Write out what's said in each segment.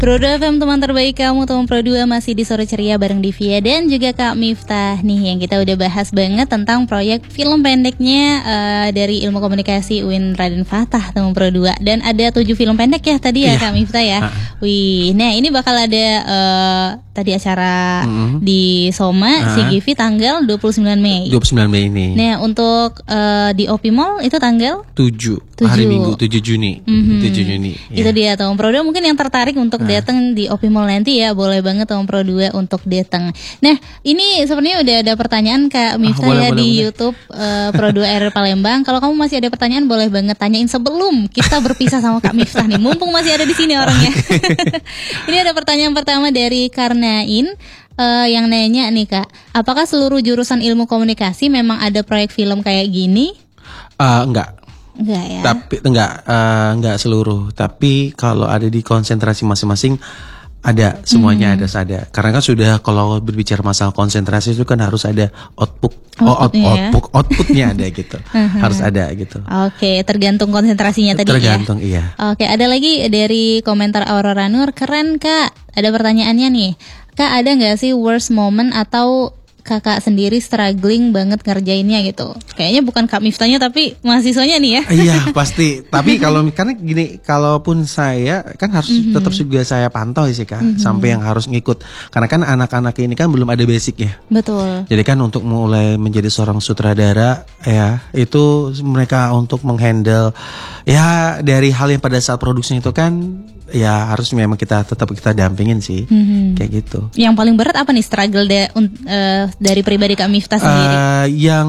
Pro 2 FM, teman terbaik kamu, teman Pro 2 masih di Sore Ceria bareng Divia dan juga Kak Miftah nih, yang kita udah bahas banget tentang proyek film pendeknya dari Ilmu Komunikasi UIN Raden Fatah, teman Pro 2. Dan ada 7 film pendek ya tadi ya, Kak Miftah ya. Wih, nah ini bakal ada tadi acara di Soma CGV tanggal 29 Mei. 29 Mei ini. Nah, untuk di OP Mall itu tanggal 7 hari Minggu 7 Juni. 7 Juni. Itu dia teman Pro 2, mungkin yang tertarik untuk datang di OP Mall nanti ya, boleh banget teman Pro 2 untuk datang. Nah, ini sebenarnya udah ada pertanyaan Kak Miftah boleh. YouTube Pro 2 R Palembang. Kalau kamu masih ada pertanyaan, boleh banget tanyain sebelum kita berpisah sama Kak Miftah nih. Mumpung masih ada di sini orangnya. Ini ada pertanyaan pertama dari Karnain. Yang nanya nih Kak, apakah seluruh jurusan ilmu komunikasi memang ada proyek film kayak gini? Enggak ya. Tapi enggak seluruh. Tapi kalau ada di konsentrasi masing-masing ada, semuanya ada. Karena kan sudah, kalau berbicara masalah konsentrasi itu kan harus ada outputnya ada gitu. Harus ada gitu. Oke, tergantung konsentrasinya tadi ya. Tergantung, iya. Oke, ada lagi dari komentar Aurora Nur, keren Kak. Ada pertanyaannya nih. Kak, ada nggak sih worst moment atau kakak sendiri struggling banget ngerjainnya gitu? Kayaknya bukan Kak Miftahnya tapi mahasiswanya nih ya. Iya pasti. Tapi karena gini, kalaupun saya kan harus tetap juga saya pantau sih Kak, sampai yang harus ngikut. Karena kan anak-anak ini kan belum ada basic ya. Betul. Jadi kan untuk mulai menjadi seorang sutradara ya, itu mereka untuk menghandle ya dari hal yang pada saat produksinya itu kan ya harus memang kita dampingin sih, kayak gitu. Yang paling berat apa nih struggle dari pribadi Kak Miftah sendiri? Yang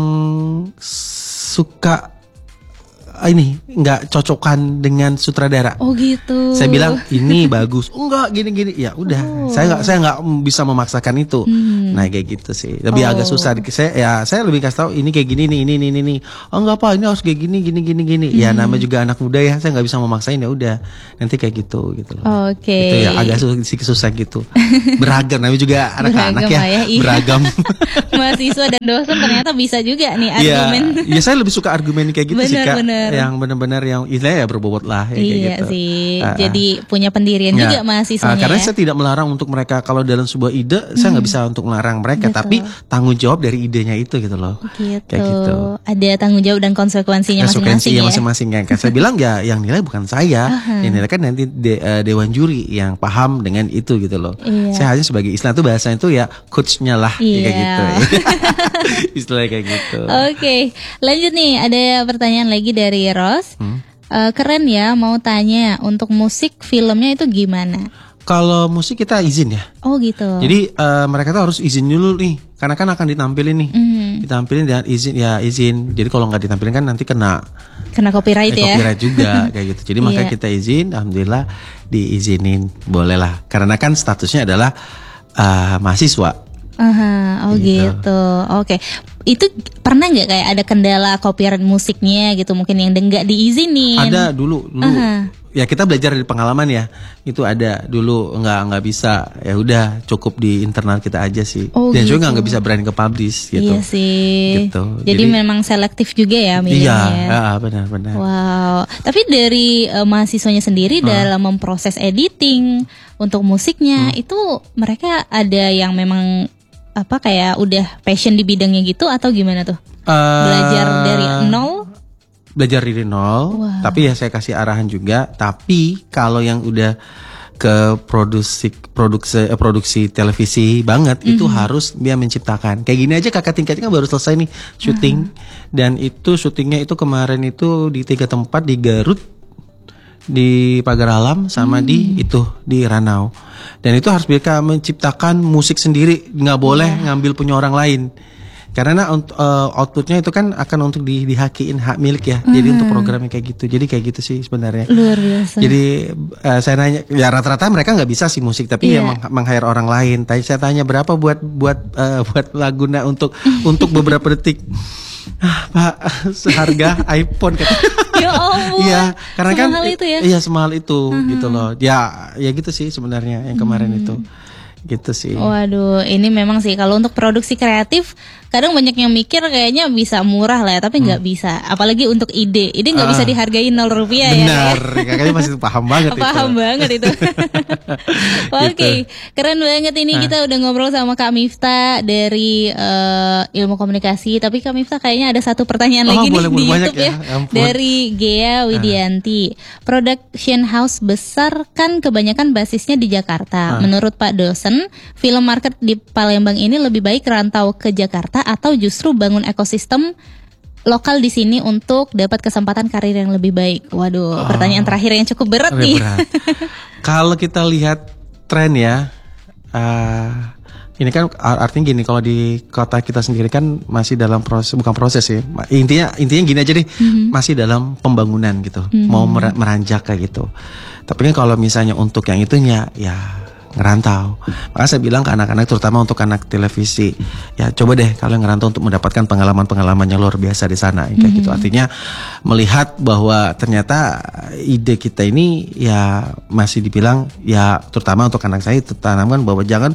suka ini nggak cocokan dengan sutradara. Oh gitu. Saya bilang ini bagus, enggak gini ya udah. Saya nggak bisa memaksakan itu. Nah kayak gitu sih. Lebih agak susah. Saya lebih kasih tahu ini kayak gini nih, ini. Oh enggak apa, ini harus kayak gini. Ya nama juga anak muda ya, saya nggak bisa memaksain, ya udah. Nanti kayak gitu loh. Oke. Itu ya agak susah gitu. Beragam, namanya juga anak-anak ya. Beragam. Mahasiswa dan dosen ternyata bisa juga nih argumen. Ya saya lebih suka argumen kayak gitu sih Kak. Bener. Yang benar-benar yang istilahnya ya berbobot lah ya, kayak gitu. Sih. Jadi punya pendirian juga mahasiswanya. Karena saya tidak melarang untuk mereka, kalau dalam sebuah ide saya nggak bisa untuk melarang mereka. Betul. Tapi tanggung jawab dari idenya itu gitu loh. Gitu. Kayak gitu. Ada tanggung jawab dan konsekuensinya masing-masing ya. Masing-masing kan. Saya bilang ya yang nilai bukan saya, yang nilai kan nanti dewan juri yang paham dengan itu gitu loh. Saya hanya sebagai istilah tuh bahasanya itu ya coachnya lah kayak gitu. Istilahnya kayak gitu. Oke, lanjut nih, ada pertanyaan lagi dari Ros. Keren ya, mau tanya untuk musik filmnya itu gimana? Kalau musik kita izin ya. Oh gitu. Jadi mereka tuh harus izin dulu nih, karena kan akan ditampilin nih. Ditampilin dan izin. Jadi kalau nggak ditampilin kan nanti kena copyright ya. Copyright juga kayak gitu. Jadi makanya kita izin, alhamdulillah diizinin, boleh lah. Karena kan statusnya adalah mahasiswa. Gitu. Oke. Itu pernah nggak kayak ada kendala copyright musiknya gitu, mungkin yang nggak diizinin? Ada dulu. Ya kita belajar dari pengalaman ya. Itu ada dulu nggak bisa. Ya udah cukup di internal kita aja sih. Dan gitu. juga nggak bisa berani ke publish gitu. Iya sih. Gitu. Jadi memang selektif juga ya milihnya. Iya, benar-benar. Wow. Tapi dari mahasiswanya sendiri dalam memproses editing untuk musiknya itu mereka ada yang memang kayak udah passion di bidangnya gitu atau gimana tuh? Belajar dari nol? Belajar dari nol, tapi ya saya kasih arahan juga. Tapi kalau yang udah ke produksi televisi banget, itu harus dia menciptakan. Kayak gini aja kakak tingkatnya baru selesai nih syuting, dan itu syutingnya itu kemarin itu di 3 tempat, di Garut, di Pagar Alam, sama di Ranau. Dan itu harus mereka menciptakan musik sendiri, nggak boleh ngambil punya orang lain. Karena outputnya itu kan akan untuk dihakiin hak milik ya. Jadi untuk programnya kayak gitu. Jadi kayak gitu sih sebenarnya. Luar biasa. Jadi saya nanya, ya rata-rata mereka nggak bisa sih musik, tapi ya meng-hire orang lain. Tadi saya tanya berapa buat laguna untuk beberapa detik. Pak, seharga iPhone kata. Ya Allah. Iya, karena kan semahal itu ya. Iya, semahal itu gitu loh. Ya gitu sih sebenarnya yang kemarin itu. gitu sih. Waduh, ini memang sih kalau untuk produksi kreatif kadang banyak yang mikir kayaknya bisa murah lah ya, tapi nggak bisa. Apalagi untuk ide nggak bisa dihargai 0 rupiah ya. Benar, kakaknya masih paham banget. Paham banget itu. Oke, keren banget ini kita udah ngobrol sama Kak Miftah dari ilmu komunikasi. Tapi Kak Miftah kayaknya ada satu pertanyaan lagi nih di YouTube ya, dari Gea Widianti. Production house besar kan kebanyakan basisnya di Jakarta. Menurut Pak dosen, film market di Palembang ini lebih baik rantau ke Jakarta atau justru bangun ekosistem lokal di sini untuk dapat kesempatan karir yang lebih baik? Waduh, pertanyaan terakhir yang cukup berat nih. Kalau kita lihat tren ya, ini kan artinya gini, kalau di kota kita sendiri kan masih dalam proses, bukan proses ya. Intinya gini aja deh, masih dalam pembangunan gitu, mau meranjak kayak gitu. Tapi kan kalau misalnya untuk yang itunya ya ngerantau. Maka saya bilang ke anak-anak, terutama untuk anak televisi, ya coba deh kalian ngerantau untuk mendapatkan pengalaman-pengalaman yang luar biasa di sana, kayak gitu. Artinya melihat bahwa ternyata ide kita ini ya masih dibilang ya, terutama untuk anak saya tanamkan bahwa jangan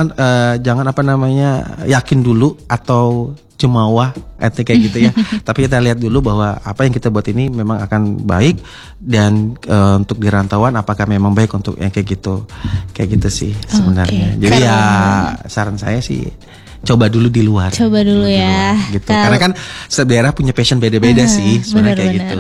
apa namanya yakin dulu atau cemawah kayak gitu ya. Tapi kita lihat dulu bahwa apa yang kita buat ini memang akan baik, dan untuk di rantauan apakah memang baik untuk yang kayak gitu sih sebenarnya. Jadi ya saran saya sih coba dulu di luar. Coba dulu ya. Gitu. Karena kan setiap daerah punya passion beda-beda sih sebenarnya kayak gitu.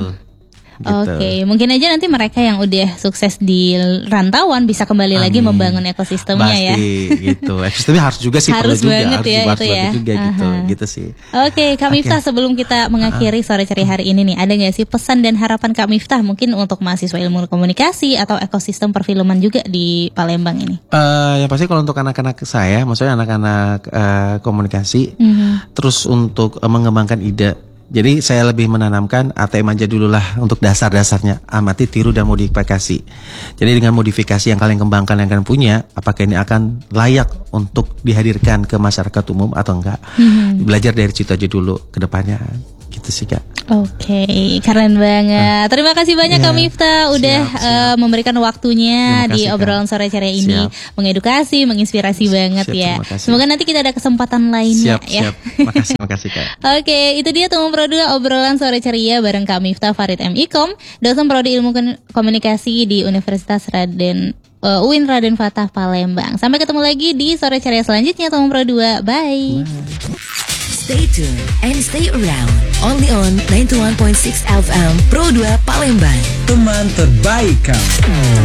Oke, mungkin aja nanti mereka yang udah sukses di rantauan bisa kembali lagi membangun ekosistemnya ya. Pasti gitu. Ekosistemnya harus juga sih, harus perlu banget juga, ya, harus itu ya. juga gitu sih. Oke, Kak Miftah, sebelum kita mengakhiri sore ceria hari ini nih, ada nggak sih pesan dan harapan Kak Miftah mungkin untuk mahasiswa ilmu komunikasi atau ekosistem perfilman juga di Palembang ini? Yang pasti kalau untuk anak-anak saya, maksudnya anak-anak komunikasi, terus untuk mengembangkan ide. Jadi saya lebih menanamkan ATM aja dulu lah untuk dasar-dasarnya, amati, tiru, dan modifikasi. Jadi dengan modifikasi yang kalian kembangkan, yang kalian punya, apakah ini akan layak untuk dihadirkan ke masyarakat umum atau enggak? Belajar dari situ aja dulu ke depannya, gitu sih Kak. Oke, keren banget. Terima kasih banyak Kak Miftah udah memberikan waktunya di obrolan sore ceria ini, mengedukasi, menginspirasi banget ya. Semoga nanti kita ada kesempatan lainnya ya. Makasih Kak. Oke, itu dia teman Pro 2 obrolan sore ceria bareng Kak Miftah Farid MIkom, dosen prodi ilmu komunikasi di Universitas UIN Raden Fatah Palembang. Sampai ketemu lagi di sore ceria selanjutnya teman Pro 2. Bye. Stay tuned and stay around. Only on 91.6 FM Pro 2 Palembang. Teman terbaik kamu.